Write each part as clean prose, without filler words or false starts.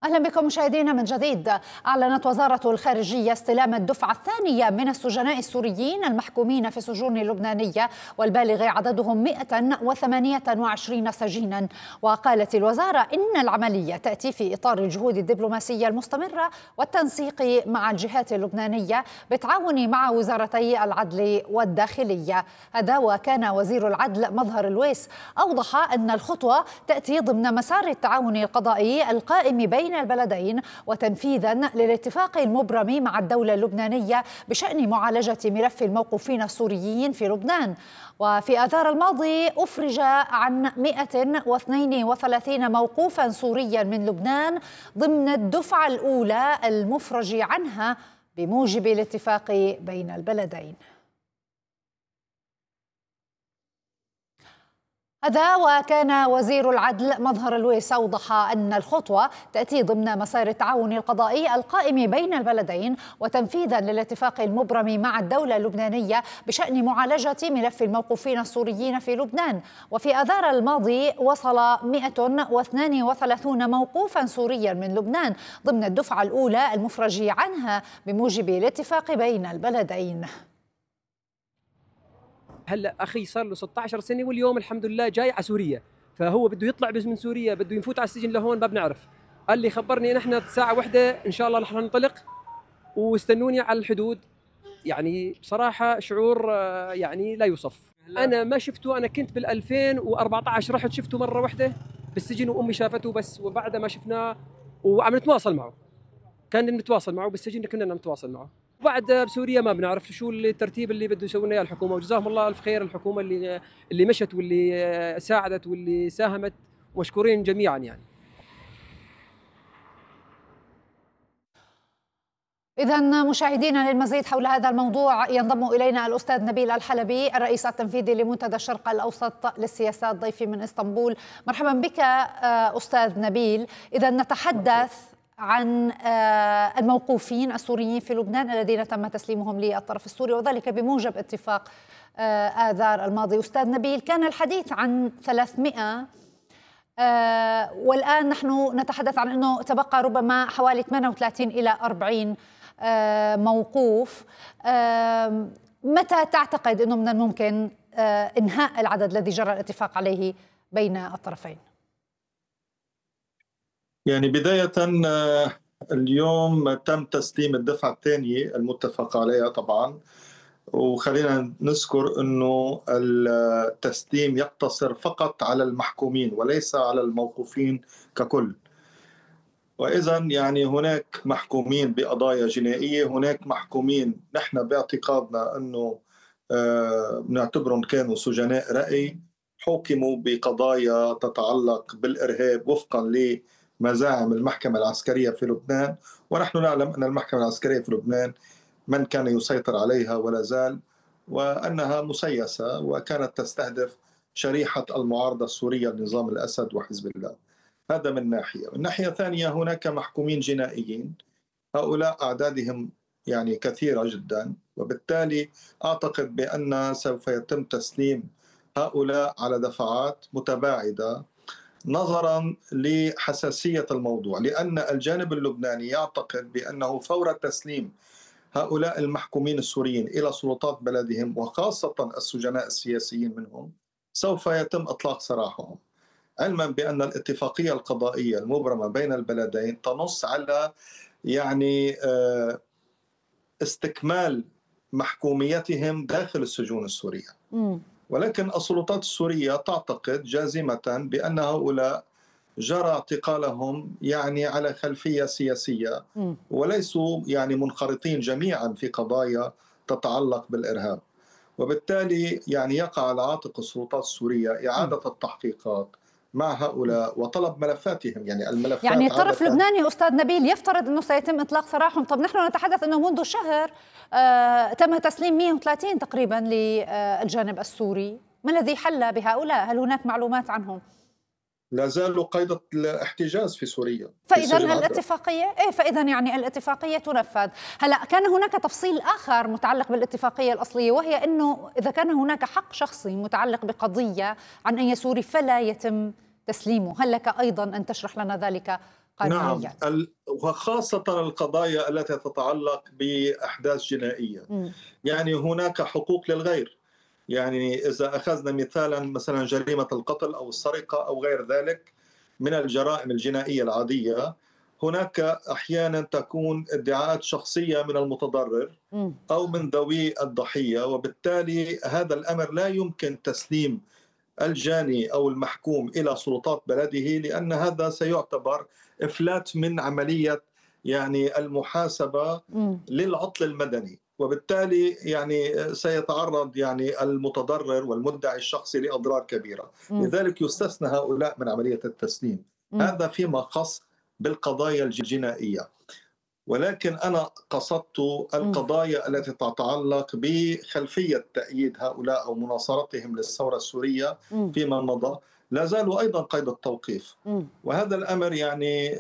أهلا بكم مشاهدينا من جديد. أعلنت وزارة الخارجية استلام الدفعة الثانية من السجناء السوريين المحكومين في السجون اللبنانية والبالغ عددهم 128 سجينا. وقالت الوزارة إن العملية تأتي في إطار الجهود الدبلوماسية المستمرة والتنسيق مع الجهات اللبنانية بالتعاون مع وزارتي العدل والداخلية. هذا وكان وزير العدل مظهر الويس أوضح أن الخطوة تأتي ضمن مسار التعاون القضائي القائم بين البلدين وتنفيذا للاتفاق المبرم مع الدولة اللبنانية بشأن معالجة ملف الموقوفين السوريين في لبنان. وفي آذار الماضي أفرج عن 132 موقوفا سوريا من لبنان ضمن الدفعة الأولى المفرج عنها بموجب الاتفاق بين البلدين. هذا وكان وزير العدل مظهر الويس أوضح أن الخطوة تأتي ضمن مسار التعاون القضائي القائم بين البلدين وتنفيذا للاتفاق المبرم مع الدولة اللبنانية بشأن معالجة ملف الموقوفين السوريين في لبنان. وفي آذار الماضي وصل 132 موقوفا سوريا من لبنان ضمن الدفعة الأولى المفرج عنها بموجب الاتفاق بين البلدين. هلا اخي صار له 16 سنه واليوم الحمد لله جاي على سوريا، فهو بده يطلع بس من سوريا، بده يفوت على السجن لهون ما بنعرف. قال لي خبرني نحن الساعه 1 ان شاء الله رح ننطلق واستنوني على الحدود. يعني بصراحه شعور يعني لا يوصف. انا ما شفته، انا كنت بال 2014 رحت شفته مره واحده بالسجن وامي شافته بس، وبعدها ما شفناه وعم نتواصل معه. كان نتواصل معه بالسجن، كنا نتواصل معه. وبعد بسوريا ما بنعرف شو الترتيب اللي بده يسوي لنا اياه الحكومه، وجزاهم الله الف خير الحكومه اللي مشت واللي ساعدت واللي ساهمت، مشكورين جميعا يعني. إذا مشاهدينا للمزيد حول هذا الموضوع ينضم إلينا الأستاذ نبيل الحلبي الرئيس التنفيذي لمنتدى الشرق الأوسط للسياسات ضيفي من إسطنبول. مرحبا بك أستاذ نبيل. إذا نتحدث عن الموقوفين السوريين في لبنان الذين تم تسليمهم للطرف السوري وذلك بموجب اتفاق آذار الماضي. أستاذ نبيل، كان الحديث عن 300 والآن نحن نتحدث عن أنه تبقى ربما حوالي 38 إلى 40 موقوف. متى تعتقد أنه من الممكن إنهاء العدد الذي جرى الاتفاق عليه بين الطرفين؟ يعني بداية اليوم تم تسليم الدفعة الثانية المتفق عليها طبعا، وخلينا نذكر أنه التسليم يقتصر فقط على المحكومين وليس على الموقوفين ككل. وإذا يعني هناك محكومين بقضايا جنائية، هناك محكومين نحن باعتقادنا أنه نعتبرهم كانوا سجناء رأي حكموا بقضايا تتعلق بالإرهاب وفقا لمزاعم المحكمة العسكرية في لبنان، ونحن نعلم أن المحكمة العسكرية في لبنان من كان يسيطر عليها ولا زال، وأنها مسيسة وكانت تستهدف شريحة المعارضة السورية لنظام الأسد وحزب الله. هذا من ناحية. من ناحية ثانية هناك محكومين جنائيين، هؤلاء أعدادهم يعني كثيرة جدا، وبالتالي أعتقد بأن سوف يتم تسليم هؤلاء على دفعات متباعدة نظرا لحساسية الموضوع، لأن الجانب اللبناني يعتقد بأنه فور تسليم هؤلاء المحكومين السوريين إلى سلطات بلدهم وخاصة السجناء السياسيين منهم سوف يتم إطلاق سراحهم، علما بأن الاتفاقية القضائية المبرمة بين البلدين تنص على يعني استكمال محكوميتهم داخل السجون السورية. ولكن السلطات السورية تعتقد جازمة بأن هؤلاء جرى اعتقالهم يعني على خلفية سياسية وليسوا يعني منخرطين جميعا في قضايا تتعلق بالإرهاب، وبالتالي يعني يقع على عاتق السلطات السورية إعادة التحقيقات مع هؤلاء وطلب ملفاتهم. يعني الملفات يعني الطرف اللبناني أستاذ نبيل يفترض أنه سيتم إطلاق سراحهم. طب نحن نتحدث أنه منذ شهر تم تسليم 130 تقريبا للجانب السوري. ما الذي حل بهؤلاء؟ هل هناك معلومات عنهم؟ لا زالوا قيد الاحتجاز في سوريا. فإذا الاتفاقية فإذا يعني الاتفاقية تنفذ. هلا كان هناك تفصيل آخر متعلق بالاتفاقية الأصلية، وهي أنه إذا كان هناك حق شخصي متعلق بقضية عن أي سوري فلا يتم تسليمه؟ هل لك أيضا أن تشرح لنا ذلك نعم، قانونيا؟ وخاصة القضايا التي تتعلق بأحداث جنائية. يعني هناك حقوق للغير. يعني إذا أخذنا مثلا جريمة القتل أو السرقة أو غير ذلك من الجرائم الجنائية العادية، هناك أحيانا تكون ادعاءات شخصية من المتضرر أو من ذوي الضحية، وبالتالي هذا الأمر لا يمكن تسليم الجاني أو المحكوم إلى سلطات بلده، لأن هذا سيعتبر إفلات من عملية يعني المحاسبة للعطل المدني، وبالتالي يعني سيتعرض يعني المتضرر والمدعي الشخصي لأضرار كبيرة. لذلك يستثنى هؤلاء من عملية التسليم. هذا فيما خص بالقضايا الجنائية. ولكن أنا قصدت القضايا التي تتعلق بخلفية تأييد هؤلاء أو مناصرتهم للثورة السورية فيما مضى، لا زالوا أيضا قيد التوقيف. وهذا الأمر يعني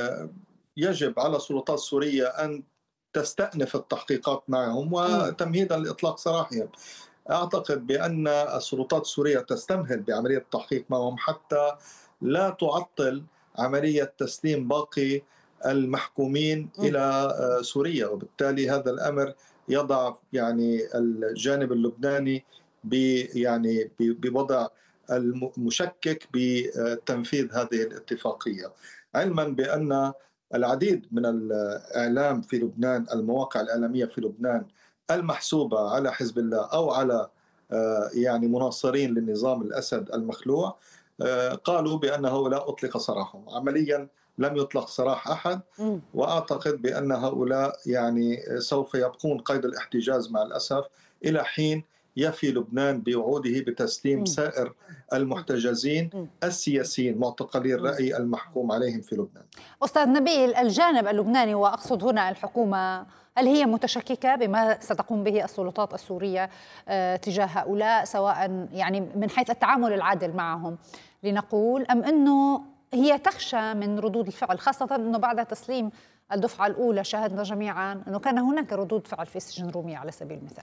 يجب على السلطات السورية أن تستأنف التحقيقات معهم وتمهيدا لإطلاق سراحهم. أعتقد بأن السلطات السورية تستمهل بعملية التحقيق معهم حتى لا تعطل عملية تسليم باقي المحكومين إلى سوريا، وبالتالي هذا الأمر يضع يعني الجانب اللبناني يعني بوضع المشكك بتنفيذ هذه الاتفاقية، علما بأن العديد من الإعلام في لبنان، المواقع الإعلامية في لبنان المحسوبة على حزب الله أو على يعني مناصرين للنظام الأسد المخلوع قالوا بأن هؤلاء أطلق سراحهم. عمليا لم يطلق سراح أحد، وأعتقد بأن هؤلاء يعني سوف يبقون قيد الاحتجاز مع الأسف إلى حين يفي لبنان بوعوده بتسليم سائر المحتجزين السياسيين معتقلي الرأي المحكوم عليهم في لبنان. أستاذ نبيل، الجانب اللبناني وأقصد هنا الحكومة، هل هي متشككة بما ستقوم به السلطات السورية تجاه هؤلاء، سواء يعني من حيث التعامل العادل معهم لنقول، أم أنه هي تخشى من ردود الفعل، خاصة أنه بعد تسليم الدفعة الأولى شاهدنا جميعا أنه كان هناك ردود فعل في سجن رومية على سبيل المثال؟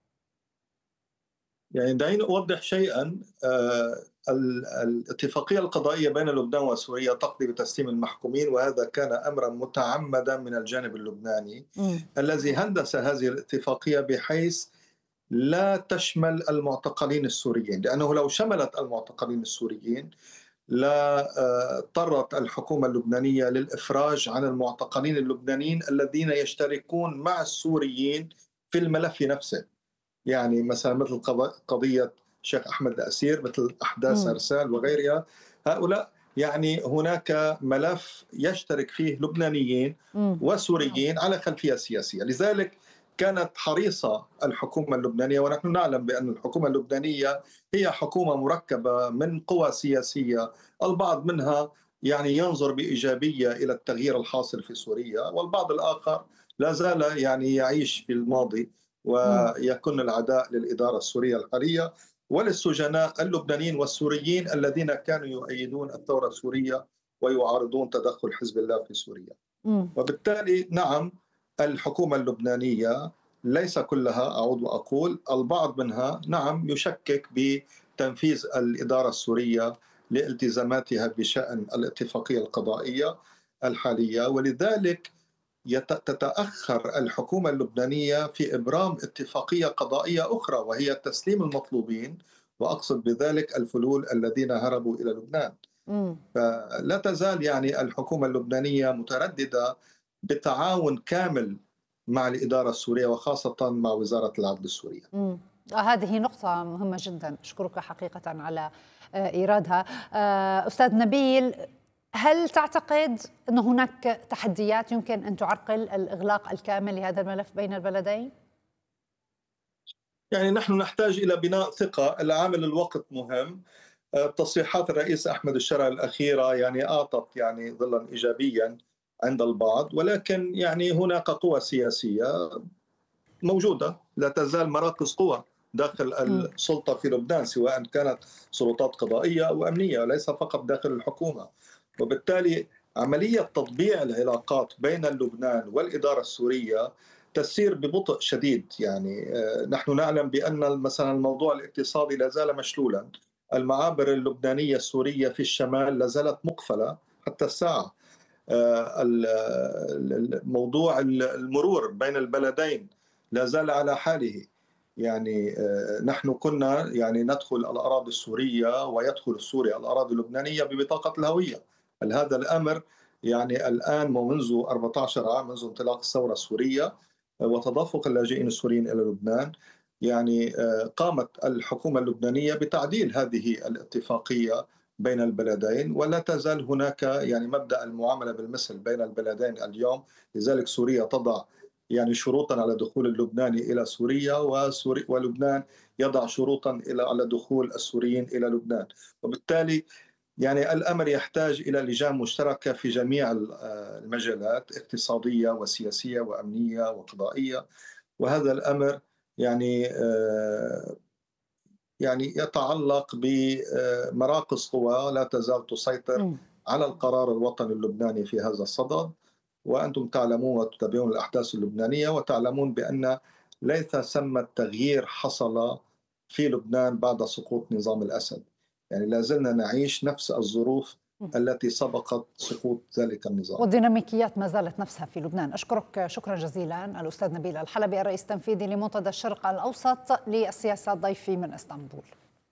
يعني دعيني أوضح شيئا. الاتفاقية القضائية بين لبنان وسوريا تقضي بتسليم المحكومين، وهذا كان أمرا متعمدا من الجانب اللبناني الذي هندس هذه الاتفاقية بحيث لا تشمل المعتقلين السوريين، لأنه لو شملت المعتقلين السوريين لا اضطرت الحكومة اللبنانية للإفراج عن المعتقلين اللبنانيين الذين يشتركون مع السوريين في الملف نفسه. يعني مثلا مثل قضية الشيخ أحمد الأسير، مثل أحداث أرسال وغيرها، هؤلاء يعني هناك ملف يشترك فيه لبنانيين وسوريين على خلفية سياسية. لذلك كانت حريصة الحكومة اللبنانية، ونحن نعلم بأن الحكومة اللبنانية هي حكومة مركبة من قوى سياسية، البعض منها يعني ينظر بإيجابية إلى التغيير الحاصل في سوريا، والبعض الآخر لا زال يعني يعيش في الماضي ويكون العداء للإدارة السورية الحالية وللسجناء اللبنانيين والسوريين الذين كانوا يؤيدون الثورة السورية ويعارضون تدخل حزب الله في سوريا. وبالتالي نعم، الحكومة اللبنانية ليس كلها، أعود وأقول البعض منها نعم يشكك بتنفيذ الإدارة السورية لالتزاماتها بشأن الاتفاقية القضائية الحالية، ولذلك تتأخر الحكومة اللبنانية في إبرام اتفاقية قضائية أخرى، وهي تسليم المطلوبين، وأقصد بذلك الفلول الذين هربوا إلى لبنان. فلا تزال يعني الحكومة اللبنانية مترددة بالتعاون كامل مع الإدارة السورية وخاصة مع وزارة العدل السورية. هذه نقطة مهمة جدا، أشكرك حقيقة على إيرادها. أستاذ نبيل، هل تعتقد أن هناك تحديات يمكن أن تعرقل الإغلاق الكامل لهذا الملف بين البلدين؟ يعني نحن نحتاج إلى بناء ثقة. العامل الوقت مهم. تصريحات الرئيس أحمد الشرع الأخيرة يعني أعطت يعني ظلا إيجابيا عند البعض، ولكن يعني هناك قوى سياسية موجودة، لا تزال مراكز قوى داخل السلطة في لبنان، سواء كانت سلطات قضائية أو أمنية، ليس فقط داخل الحكومة. وبالتالي عملية تطبيع العلاقات بين لبنان والإدارة السورية تسير ببطء شديد. يعني نحن نعلم بأن مثلا الموضوع الاقتصادي لا زال مشلولا، المعابر اللبنانية السورية في الشمال لا زالت مقفلة حتى الساعة. موضوع المرور بين البلدين لا زال على حاله. يعني نحن كنا يعني ندخل الأراضي السورية ويدخل السوري الأراضي اللبنانية ببطاقة الهوية. هذا الأمر يعني الآن منذ 14 عام، منذ انطلاق الثورة السورية وتدفق اللاجئين السوريين إلى لبنان، يعني قامت الحكومة اللبنانية بتعديل هذه الاتفاقية بين البلدين، ولا تزال هناك يعني مبدأ المعاملة بالمثل بين البلدين اليوم. لذلك سوريا تضع يعني شروطا على دخول اللبناني إلى سوريا، ولبنان يضع شروطا على دخول السوريين إلى لبنان. وبالتالي يعني الأمر يحتاج إلى لجان مشتركة في جميع المجالات، اقتصادية وسياسية وأمنية وقضائية. وهذا الأمر يعني يتعلق بمراكز قوى لا تزال تسيطر على القرار الوطني اللبناني في هذا الصدد. وأنتم تعلمون وتتابعون الأحداث اللبنانية وتعلمون بأن ليس ثمة تغيير حصل في لبنان بعد سقوط نظام الأسد. يعني لا زلنا نعيش نفس الظروف التي سبقت سقوط ذلك النظام، والديناميكيات ما زالت نفسها في لبنان. أشكرك شكرا جزيلا الأستاذ نبيل الحلبي، الرئيس التنفيذي لمنتدى الشرق الأوسط للسياسات، ضيفي من اسطنبول.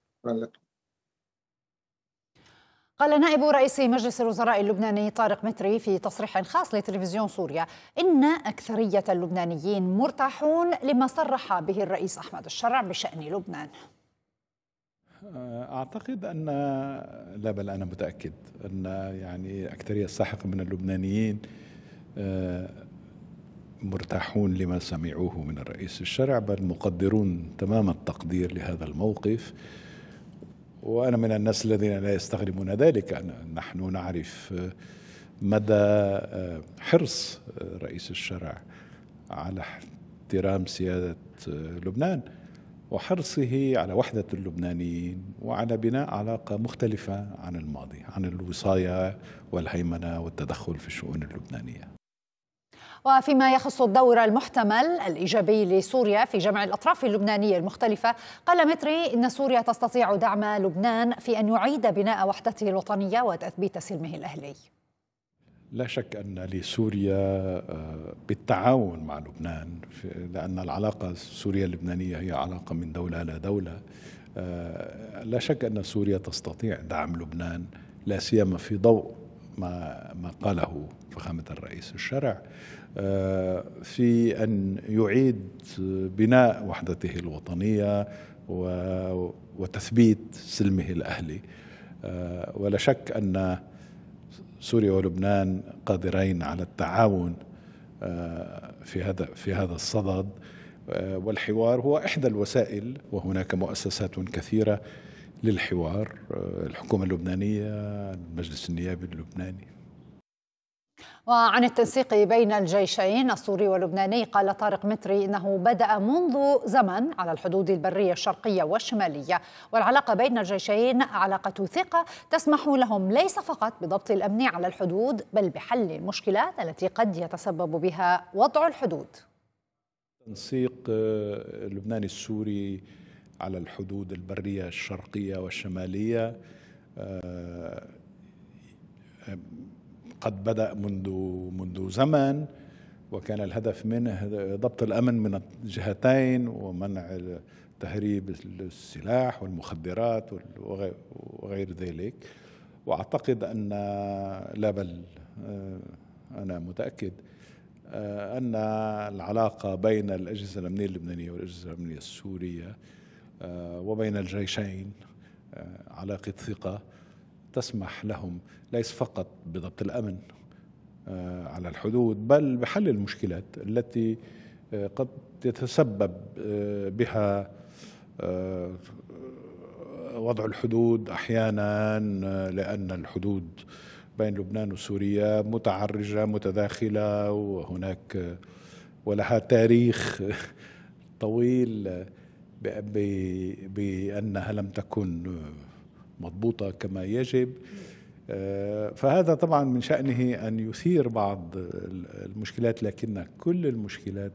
قال نائب رئيس مجلس الوزراء اللبناني طارق متري في تصريح خاص لتلفزيون سوريا إن أكثرية اللبنانيين مرتاحون لما صرح به الرئيس أحمد الشرع بشأن لبنان. أعتقد أن، لا بل أنا متأكد أن يعني أكثرية الساحقة من اللبنانيين مرتاحون لما سمعوه من الرئيس الشرع، بل مقدرون تمام التقدير لهذا الموقف. وأنا من الناس الذين لا يستغربون ذلك. نحن نعرف مدى حرص رئيس الشرع على احترام سيادة لبنان وحرصه على وحدة اللبنانيين وعلى بناء علاقة مختلفة عن الماضي، عن الوصاية والهيمنة والتدخل في الشؤون اللبنانية. وفيما يخص الدور المحتمل الإيجابي لسوريا في جمع الأطراف اللبنانية المختلفة، قال متري إن سوريا تستطيع دعم لبنان في أن يعيد بناء وحدته الوطنية وتثبيت سلمه الأهلي. لا شك أن لسوريا بالتعاون مع لبنان، لأن العلاقة السورية اللبنانية هي علاقة من دولة إلى دولة، لا شك أن سوريا تستطيع دعم لبنان، لا سيما في ضوء ما قاله فخامة الرئيس الشرع في أن يعيد بناء وحدته الوطنية وتثبيت سلمه الأهلي. ولا شك أن سوريا ولبنان قادرين على التعاون في هذا الصدد، والحوار هو إحدى الوسائل، وهناك مؤسسات كثيرة للحوار، الحكومة اللبنانية، المجلس النيابي اللبناني. وعن التنسيق بين الجيشين السوري واللبناني، قال طارق متري إنه بدأ منذ زمن على الحدود البرية الشرقية والشمالية، والعلاقة بين الجيشين علاقة ثقة تسمح لهم ليس فقط بضبط الأمن على الحدود بل بحل المشكلات التي قد يتسبب بها وضع الحدود. التنسيق اللبناني السوري على الحدود البرية الشرقية والشمالية قد بدأ منذ زمن، وكان الهدف منه ضبط الأمن من الجهتين ومنع تهريب السلاح والمخدرات وغير ذلك. وأعتقد أن، لا بل أنا متأكد أن العلاقة بين الأجهزة الأمنية اللبنانية والأجهزة الأمنية السورية وبين الجيشين علاقة ثقة تسمح لهم ليس فقط بضبط الأمن على الحدود بل بحل المشكلات التي قد يتسبب بها وضع الحدود أحيانا، لأن الحدود بين لبنان وسوريا متعرجة متداخلة، وهناك ولها تاريخ طويل بأنها لم تكن مضبوطة كما يجب. فهذا طبعا من شأنه أن يثير بعض المشكلات، لكن كل المشكلات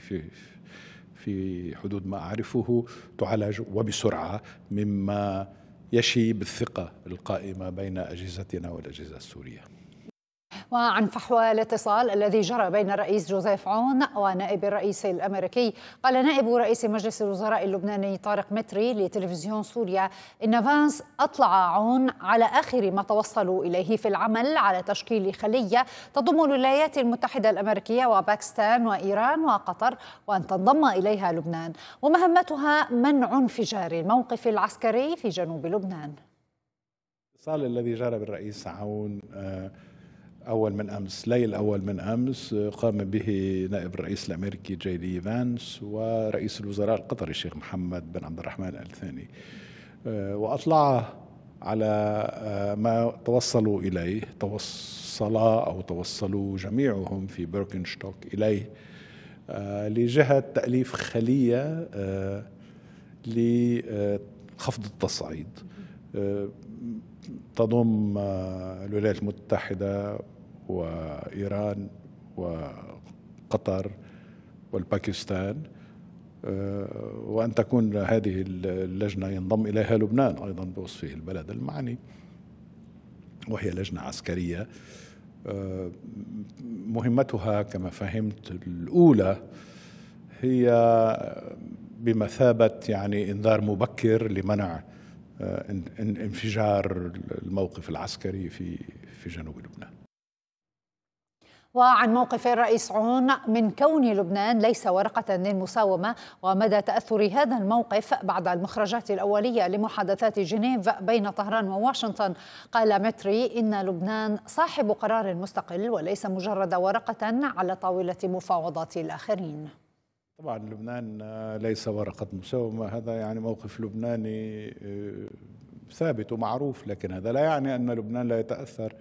في حدود ما أعرفه تعالج وبسرعة، مما يشي بالثقة القائمة بين أجهزتنا والأجهزة السورية. وعن فحوى الاتصال الذي جرى بين الرئيس جوزيف عون ونائب الرئيس الأمريكي، قال نائب رئيس مجلس الوزراء اللبناني طارق متري لتلفزيون سوريا إن فانس أطلع عون على آخر ما توصلوا إليه في العمل على تشكيل خلية تضم الولايات المتحدة الأمريكية وباكستان وإيران وقطر، وأن تنضم إليها لبنان، ومهمتها منع انفجار الموقف العسكري في جنوب لبنان. الاتصال الذي جرى بالرئيس عون أول من أمس، ليل أول من أمس، قام به نائب الرئيس الأمريكي جي دي فانس ورئيس الوزراء القطري الشيخ محمد بن عبد الرحمن آل ثاني، وأطلع على ما توصلوا إليه، توصلوا جميعهم في بيركنشتوك إليه لجهة تأليف خلية لخفض التصعيد تضم الولايات المتحدة وإيران وقطر والباكستان، وأن تكون هذه اللجنة ينضم إليها لبنان أيضا بوصفه البلد المعني، وهي لجنة عسكرية. مهمتها كما فهمت الأولى هي بمثابة يعني إنذار مبكر لمنع انفجار الموقف العسكري في جنوب لبنان. وعن موقف الرئيس عون من كون لبنان ليس ورقة للمساومة ومدى تأثر هذا الموقف بعد المخرجات الأولية لمحادثات جنيف بين طهران وواشنطن، قال متري إن لبنان صاحب قرار مستقل وليس مجرد ورقة على طاولة مفاوضات الآخرين. طبعا لبنان ليس ورقة مساومة، هذا يعني موقف لبناني ثابت ومعروف، لكن هذا لا يعني أن لبنان لا يتأثر،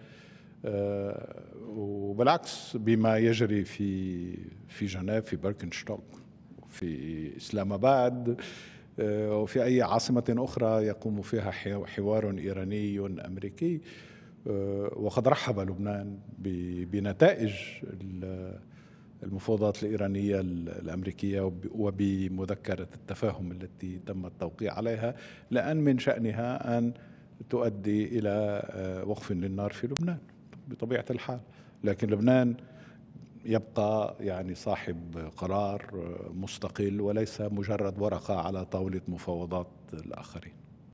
وبالعكس بما يجري في جنيف، في بيركنشتوك، في إسلام آباد، وفي أي عاصمة أخرى يقوم فيها حوار إيراني أمريكي. وقد رحب لبنان بنتائج المفاوضات الإيرانية الأمريكية وبمذكرة التفاهم التي تم التوقيع عليها، لأن من شأنها أن تؤدي إلى وقف للنار في لبنان بطبيعة الحال. لكن لبنان يبقى يعني صاحب قرار مستقل وليس مجرد ورقة على طاولة مفاوضات الآخرين.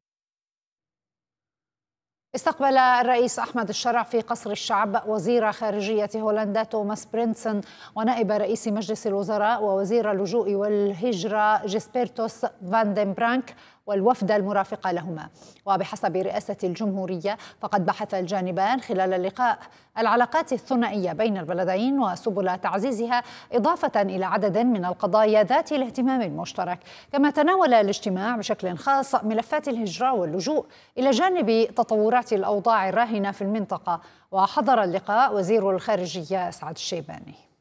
استقبل الرئيس أحمد الشرع في قصر الشعب وزير خارجية هولندا توماس برينسون ونائب رئيس مجلس الوزراء ووزير اللجوء والهجرة جيسبرتوس فان دين برانك والوفد المرافق لهما. وبحسب رئاسة الجمهورية فقد بحث الجانبان خلال اللقاء العلاقات الثنائية بين البلدين وسبل تعزيزها، إضافة إلى عدد من القضايا ذات الاهتمام المشترك. كما تناول الاجتماع بشكل خاص ملفات الهجرة واللجوء إلى جانب تطورات الأوضاع الراهنة في المنطقة. وحضر اللقاء وزير الخارجية سعد الشيباني.